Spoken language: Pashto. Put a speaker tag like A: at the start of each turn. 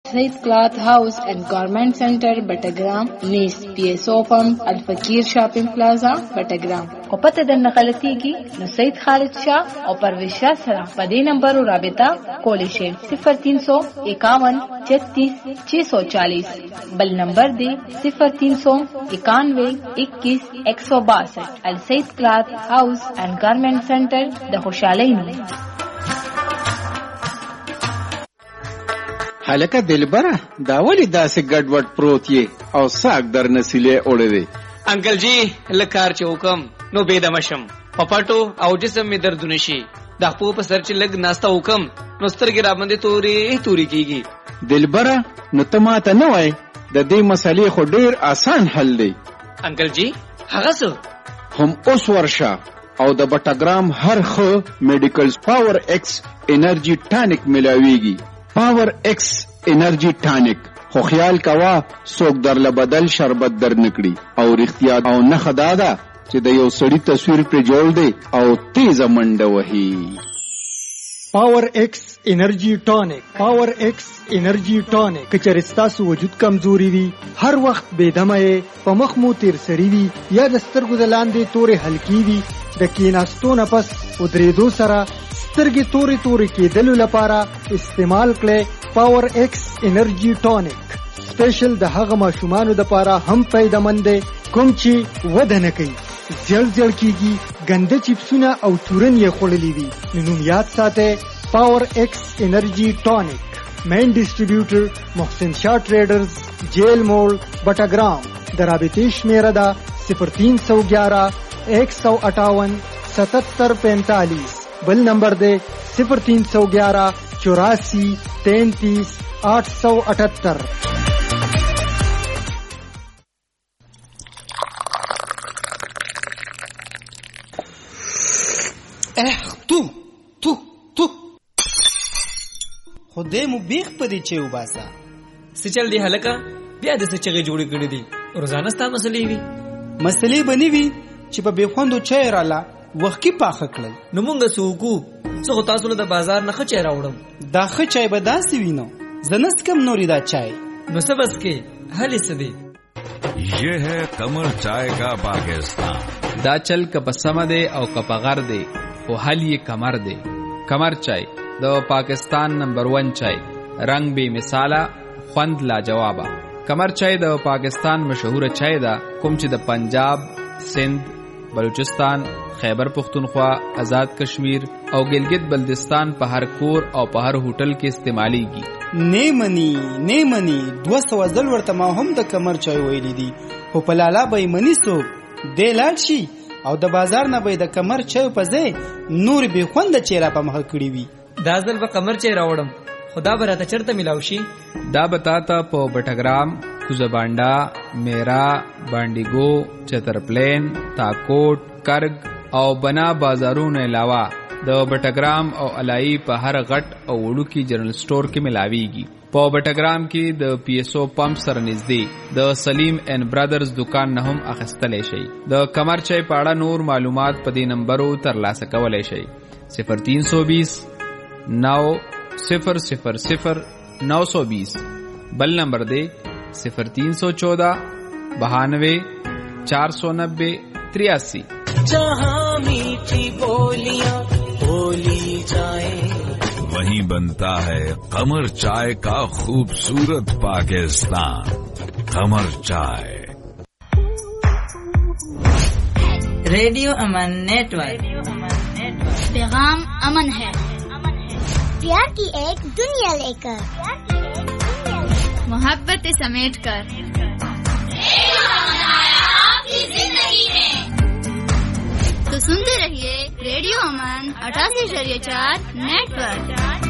A: Said Cloth House and Garment Center, Battagram, Nis PSO Pump, Al-Fakir Shopping Plaza, Battagram.
B: او پته د نقلتیږي نو سید خالد شاه او پرویز شاه سره په دې نمبر رابطه کولی شئ 0351 36 640 بل نمبر دی 0391 21 162 السید کلات هاوس اینڈ گارمنٹ سنټر د خوشحالۍ نوم.
C: هلکه دلبره دا ولې داسې ګډوډ پروت یې او ساک در نسیلې اوړې دی؟
D: انکل جی لکار چې حکم نو بيدمشم پپاټو او جسم می دردونه شي د خپل په سر چې لګ ناستا حکم نو سترګې را باندې توري کیږي.
C: دلبره نو ته ماته نه وای د دې مسلې خو ډیر آسان حل دی.
D: انکل جی هغه څه
C: هم اوس ورشه او د بټاګرام هر خو میډیکل پاور ایکس انرژي ټانیک ملاويږي. پاور ایکس انرژي ټانیک خو خیال کوا څوک درله بدل شربت در نکړي او رښتیا او نه خدادا چې د یو سړی تصویر په جوړ دی او تیز منډه وهي.
E: پاور ایکس انرژي ټانیک. پاور ایکس انرژي ټانیک کچر ستاسو وجود کمزوري وي، هر وخت بېدمه په مخ مو تیر سری وي یا د سترګو د لاندې تورې هلکی وي، د کیناستو نه پس ودرېدو سره سترګې تورې کېدلو لپاره استعمال کړئ پاور ایکس انرژي ټانیک. سپیشل د هغه ماشومانو لپاره هم فایده‌مند دی کوم چې وده نه کوي، زړ کیږي، ګنده چپسونه او چورن یې خوړلې وي. نوم یاد ساتئ پاور ایکس انرژي ټانیک. مین ډیسټریبیوټر محسن شاه ټریډرز، جیل موړ، بټاګرام. د رابطې شمیره ده 0311 158 7745. بل نمبر دے 0311 84 33 878.
F: تو خدای مو بیخ پدې چې وباسا
D: څه چل دی هلکه بیا د څه چغې جوړې کړې دي روزانه ستا مسلې وي
F: بنې وي چې په بېخوندو چای راله وخت کې پاخه کړل
D: نو مونږ سوکو څه تاسو له د بازار نه خچې راوړم
F: دا ښه چای به داسې وینو زنس کم نوري دا چای
D: نو څه بس کې حل څه دی.
G: یہ ہے قمر چائے کا پاکستان.
H: دا چل کپ سمدے او کپ غر دے او حل یہ کمر دے. کمر چائے د پاکستان نمبر 1 چائے، رنگ بے مثالا، خوند لا جوابا. کمر چائے د پاکستان مشهور چائے دا کوم چې د پنجاب، سندھ، بلوچستان، خیبر پختونخوا، آزاد کشمیر او گلگت بلتستان په هر کور او په هر هوټل کې استعمالیږي. نیمنی 200 ځل ورته ما هم د کمر چای ویلې دي خو په لالا به منی سو د لاړ شي او د بازار نه به د کمر چای په ځای نور به خوند چیرې په مخ کړی وي.
D: دا ځل به کمر چای راوړم خدا به راته چرته ملاو شي.
H: دا بتاتا په بټاګرام، کوزبانډا، میرا، بانډیګو، چترپلین، تاکوټ، کرگ او بنا بازارونو علاوه د بټاګرام او علای په هر غټ او وړوکی جنرال سٹور کې ملاويږي. په بټاګرام کې د پی ایس او پمپ سره نږدې د سلیم اینڈ برادرز دکان نه هم اخیستلی شي. د کمر چای په اړه نور معلومات په دې نمبرو ترلاسه کولی شئ 0320 9000 920. بل نمبر دے 0314 92 490 83.
I: جہاں میٹھی بولیاں بولی جائیں
G: وہیں بنتا ہے قمر چائے کا خوبصورت پاکستان. قمر چائے.
J: ریڈیو امن نیٹ ورک.
K: پیغام امن ہے، پیار کی ایک دنیا لے کر، محبت سمیٹ کر آپ کی زندگی میں. تو سنتے رہیے ریڈیو امن 88.4 نیٹ ورک.